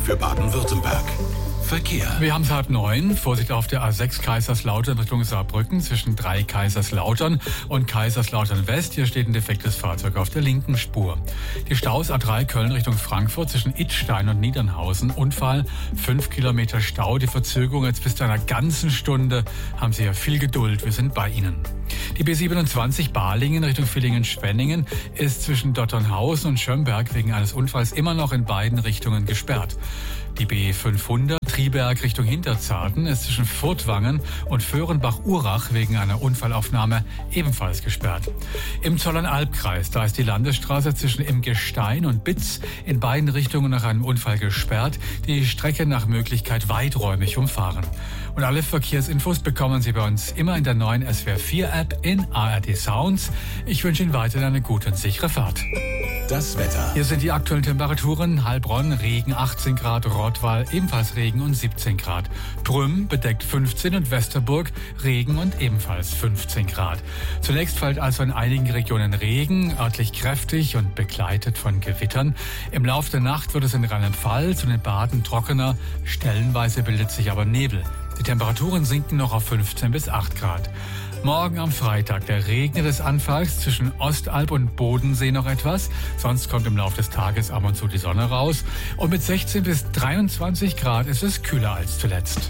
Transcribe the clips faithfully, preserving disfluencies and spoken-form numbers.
für Baden-Württemberg. Verkehr. Wir haben es halb neun. Vorsicht auf der A sechs Kaiserslautern Richtung Saarbrücken zwischen drei Kaiserslautern und Kaiserslautern West. Hier steht ein defektes Fahrzeug auf der linken Spur. Die Staus A drei Köln Richtung Frankfurt zwischen Idstein und Niedernhausen. Unfall, fünf Kilometer Stau. Die Verzögerung jetzt bis zu einer ganzen Stunde. Haben Sie ja viel Geduld. Wir sind bei Ihnen. Die B siebenundzwanzig Balingen Richtung Villingen-Schwenningen ist zwischen Dotternhausen und Schömberg wegen eines Unfalls immer noch in beiden Richtungen gesperrt. Die B fünfhundert Triberg Richtung Hinterzarten ist zwischen Furtwangen und Föhrenbach-Urach wegen einer Unfallaufnahme ebenfalls gesperrt. Im Zollernalbkreis, da ist die Landesstraße zwischen Imgestein und Bitz in beiden Richtungen nach einem Unfall gesperrt, die Strecke nach Möglichkeit weiträumig umfahren. Und alle Verkehrsinfos bekommen Sie bei uns immer in der neuen S W R vier App in A R D Sounds. Ich wünsche Ihnen weiterhin eine gute und sichere Fahrt. Das Wetter. Hier sind die aktuellen Temperaturen. Heilbronn, Regen achtzehn Grad, Rottweil ebenfalls Regen und siebzehn Grad. Prüm bedeckt fünfzehn und Westerburg Regen und ebenfalls fünfzehn Grad. Zunächst fällt also in einigen Regionen Regen, örtlich kräftig und begleitet von Gewittern. Im Laufe der Nacht wird es in Rheinland-Pfalz und in Baden trockener, stellenweise bildet sich aber Nebel. Die Temperaturen sinken noch auf fünfzehn bis acht Grad. Morgen am Freitag, der regnet es anfangs zwischen Ostalb und Bodensee noch etwas. Sonst kommt im Laufe des Tages ab und zu die Sonne raus. Und mit sechzehn bis dreiundzwanzig Grad ist es kühler als zuletzt.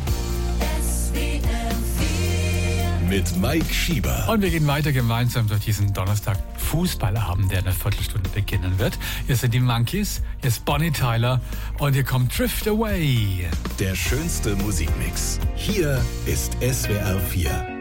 Mit Mike Schieber. Und wir gehen weiter gemeinsam durch diesen Donnerstag Fußballabend, der in einer Viertelstunde beginnen wird. Hier sind die Monkeys, hier ist Bonnie Tyler und hier kommt Drift Away. Der schönste Musikmix. Hier ist S W R vier.